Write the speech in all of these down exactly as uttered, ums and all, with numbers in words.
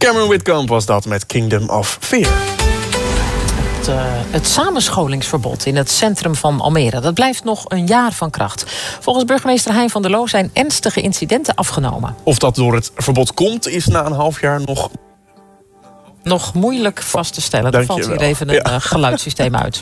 Cameron Whitcomb was dat met Kingdom of Fear. Het, uh, het samenscholingsverbod in het centrum van Almere, dat blijft nog een jaar van kracht. Volgens burgemeester Hein van der Loo zijn ernstige incidenten afgenomen. Of dat door het verbod komt, is na een half jaar nog... Nog moeilijk vast te stellen. Er valt hier even een ja. geluidssysteem uit.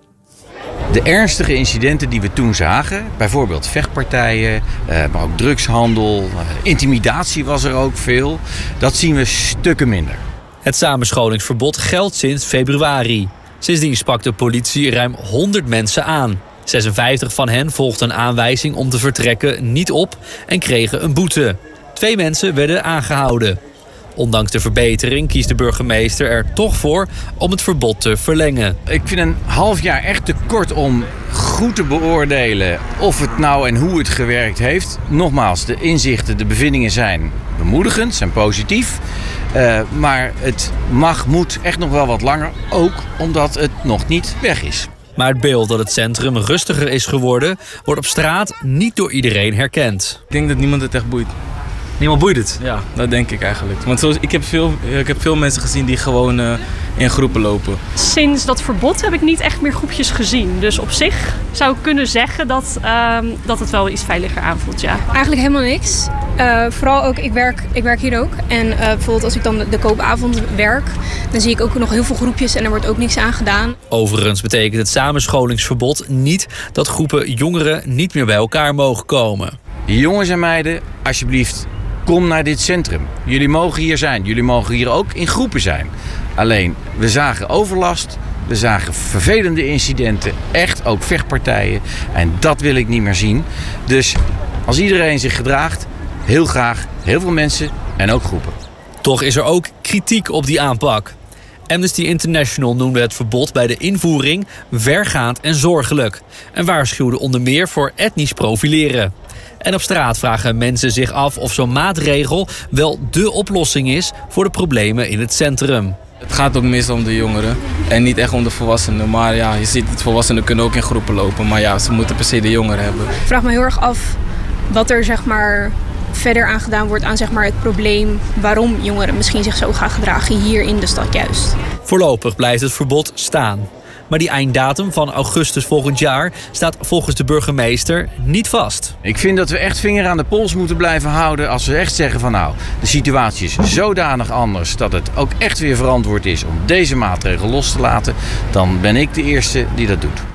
De ernstige incidenten die we toen zagen, bijvoorbeeld vechtpartijen, maar ook drugshandel, intimidatie was er ook veel, dat zien we stukken minder. Het samenscholingsverbod geldt sinds februari. Sindsdien sprak de politie ruim honderd mensen aan. zesenvijftig van hen volgden een aanwijzing om te vertrekken niet op en kregen een boete. Twee mensen werden aangehouden. Ondanks de verbetering kiest de burgemeester er toch voor om het verbod te verlengen. Ik vind een half jaar echt te kort om goed te beoordelen of het nou en hoe het gewerkt heeft. Nogmaals, de inzichten, de bevindingen zijn bemoedigend, zijn positief. Uh, maar het mag, moet echt nog wel wat langer, ook omdat het nog niet weg is. Maar het beeld dat het centrum rustiger is geworden, wordt op straat niet door iedereen herkend. Ik denk dat niemand het echt boeit. Niemand boeit het? Ja, dat denk ik eigenlijk. Want zoals, ik, heb veel, ik heb veel mensen gezien die gewoon uh, in groepen lopen. Sinds dat verbod heb ik niet echt meer groepjes gezien. Dus op zich zou ik kunnen zeggen dat, uh, dat het wel iets veiliger aanvoelt, ja. Eigenlijk helemaal niks. Uh, vooral ook, ik werk, ik werk hier ook. En uh, bijvoorbeeld als ik dan de, de koopavond werk, dan zie ik ook nog heel veel groepjes en er wordt ook niks aan gedaan. Overigens betekent het samenscholingsverbod niet dat groepen jongeren niet meer bij elkaar mogen komen. Jongens en meiden, alsjeblieft, kom naar dit centrum. Jullie mogen hier zijn. Jullie mogen hier ook in groepen zijn. Alleen, we zagen overlast. We zagen vervelende incidenten. Echt ook vechtpartijen. En dat wil ik niet meer zien. Dus als iedereen zich gedraagt, heel graag, heel veel mensen en ook groepen. Toch is er ook kritiek op die aanpak. Amnesty International noemde het verbod bij de invoering vergaand en zorgelijk. En waarschuwde onder meer voor etnisch profileren. En op straat vragen mensen zich af of zo'n maatregel wel dé oplossing is voor de problemen in het centrum. Het gaat ook meestal om de jongeren en niet echt om de volwassenen. Maar ja, je ziet het, volwassenen kunnen ook in groepen lopen. Maar ja, ze moeten per se de jongeren hebben. Ik vraag me heel erg af wat er zeg maar verder aan gedaan wordt aan zeg maar het probleem waarom jongeren misschien zich zo gaan gedragen hier in de stad juist. Voorlopig blijft het verbod staan. Maar die einddatum van augustus volgend jaar staat volgens de burgemeester niet vast. Ik vind dat we echt vinger aan de pols moeten blijven houden als we echt zeggen van nou, de situatie is zodanig anders dat het ook echt weer verantwoord is om deze maatregel los te laten. Dan ben ik de eerste die dat doet.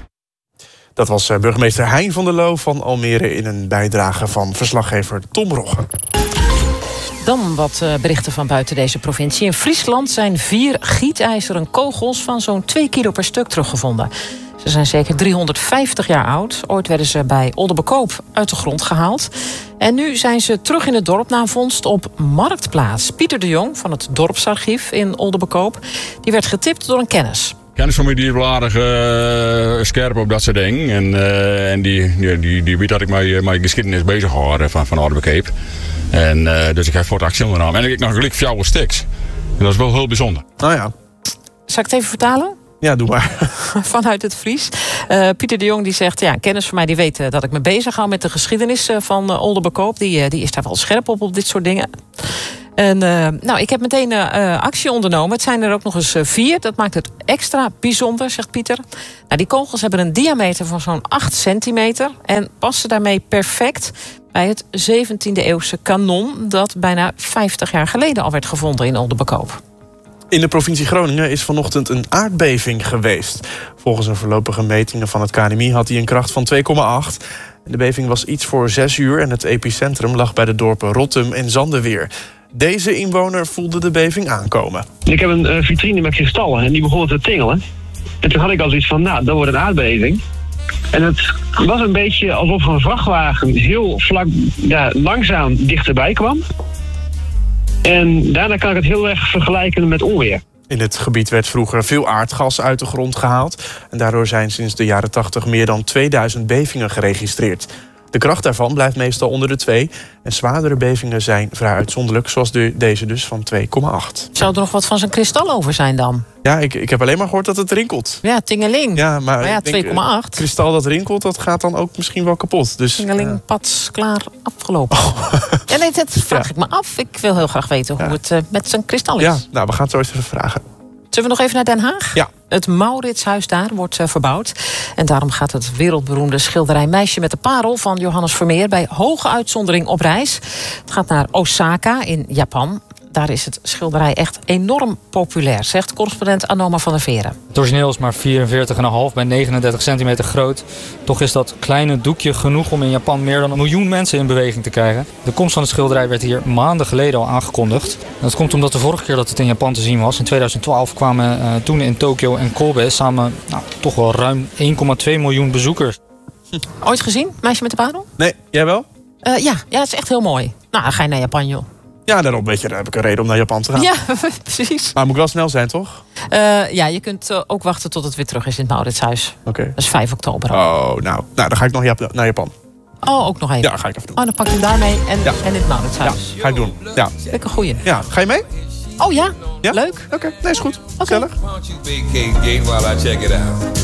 Dat was burgemeester Hein van der Loo van Almere in een bijdrage van verslaggever Tom Rogge. Dan wat berichten van buiten deze provincie. In Friesland zijn vier gietijzeren kogels van zo'n twee kilo per stuk teruggevonden. Ze zijn zeker driehonderdvijftig jaar oud. Ooit werden ze bij Oldenbekoop uit de grond gehaald. En nu zijn ze terug in het dorp na een vondst op Marktplaats. Pieter de Jong van het dorpsarchief in Oldenbekoop, die werd getipt door een kennis. Kennis van mij die is wel aardig uh, scherp op dat soort dingen. En, uh, en die, die, die, die weet dat ik met mijn geschiedenis bezig hoor van, van Oldenbekoop. En uh, dus ik heb voor de actie ondernomen. En ik heb nog gelukkig jouw stiks. En dat is wel heel bijzonder. Nou ja. Zal ik het even vertalen? Ja, doe maar. Vanuit het Fries. Uh, Pieter de Jong die zegt, ja, kennis van mij die weet uh, dat ik me bezig hou met de geschiedenis uh, van uh, Oldenbekoop. Die, uh, die is daar wel scherp op, op dit soort dingen. En uh, nou, ik heb meteen uh, actie ondernomen. Het zijn er ook nog eens uh, vier. Dat maakt het extra bijzonder, zegt Pieter. Nou, die kogels hebben een diameter van zo'n acht centimeter. En passen daarmee perfect bij het zeventiende eeuwse kanon dat bijna vijftig jaar geleden al werd gevonden in Oldenbekoop. In de provincie Groningen is vanochtend een aardbeving geweest. Volgens een voorlopige metingen van het K N M I had hij een kracht van twee komma acht. De beving was iets voor zes uur en het epicentrum lag bij de dorpen Rottum en Zandeweer. Deze inwoner voelde de beving aankomen. Ik heb een uh, vitrine met kristallen en die begonnen te tingelen. En toen had ik al zoiets van, nou, dat wordt een aardbeving. En het was een beetje alsof een vrachtwagen heel vlak, ja, langzaam dichterbij kwam. En daarna kan ik het heel erg vergelijken met onweer. In het gebied werd vroeger veel aardgas uit de grond gehaald. En daardoor zijn sinds de jaren tachtig meer dan tweeduizend bevingen geregistreerd. De kracht daarvan blijft meestal onder de twee. En zwaardere bevingen zijn vrij uitzonderlijk, zoals de, deze dus van twee komma acht. Zou er nog wat van zijn kristal over zijn dan? Ja, ik, ik heb alleen maar gehoord dat het rinkelt. Ja, tingeling. Ja, maar, maar ja, ik denk, twee komma acht. Kristal dat rinkelt, dat gaat dan ook misschien wel kapot. Dus, tingeling, uh... pats, klaar, afgelopen. Oh. Ja, nee, dat vraag ja. ik me af. Ik wil heel graag weten hoe ja. het uh, met zijn kristal is. Ja, nou, we gaan het zo eens even vragen. Zullen we nog even naar Den Haag? Ja. Het Mauritshuis daar wordt uh, verbouwd. En daarom gaat het wereldberoemde schilderij Meisje met de Parel van Johannes Vermeer bij hoge uitzondering op reis. Het gaat naar Osaka in Japan. Daar is het schilderij echt enorm populair, zegt correspondent Anoma van der Veren. Het origineel is maar vierenveertig komma vijf bij negenendertig centimeter groot. Toch is dat kleine doekje genoeg om in Japan meer dan een miljoen mensen in beweging te krijgen. De komst van het schilderij werd hier maanden geleden al aangekondigd. Dat komt omdat de vorige keer dat het in Japan te zien was, in tweeduizend twaalf, kwamen uh, toen in Tokio en Kobe samen nou, toch wel ruim één komma twee miljoen bezoekers. Hm. Ooit gezien, Meisje met de Parel? Nee, jij wel? Uh, ja, ja, het is echt heel mooi. Nou, dan ga je naar Japan, joh. Ja, daarom weet je, daar heb ik een reden om naar Japan te gaan. Ja, precies. Maar moet ik wel snel zijn, toch? Uh, ja, je kunt uh, ook wachten tot het weer terug is in het Mauritshuis. Oké. Okay. Dat is vijf oktober. Oh, nou, nou, dan ga ik nog Jap- naar Japan. Oh, ook nog even? Ja, ga ik even doen. Oh, dan pak je hem daarmee en, ja. en in het Mauritshuis. Ja, ga ik doen. Ja. Lekker goeie. Ja, ga je mee? Oh ja, ja? Leuk. Oké, okay. Nee, is goed. Okay. Gezellig.